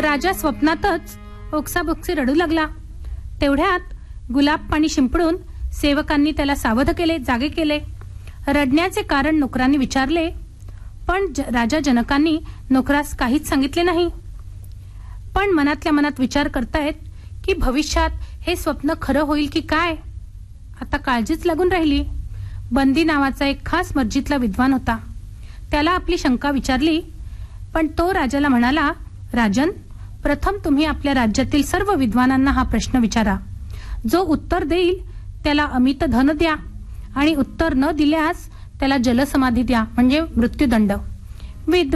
राजा स्वप्नातच ओक्साबोक्सी रडू लागला. तेवढ्यात गुलाब पाणी शिंपडून सेवकांनी त्याला सावध केले, जागे केले. रडण्याचे कारण नोकरांनी विचारले, पण राजा जनकांनी नोकरास काहीच सांगितले नाही. पण मनातल्या मनात विचार करतायत की भविष्यात हे स्वप्न खरं होईल की काय. आता काळजीच लागून राहिली. बंदी नावाचा एक खास मर्जीतला विद्वान होता. त्याला आपली शंका विचारली, पण तो राजाला म्हणाला, राजन, प्रथम तुम्ही आपल्या राज्यातील सर्व विद्वानांना हा प्रश्न विचारा. जो उत्तर देईल त्याला अमित धन द्या आणि उत्तर न दिल्यास त्याला जलसमाधी द्या, म्हणजे मृत्यूदंड.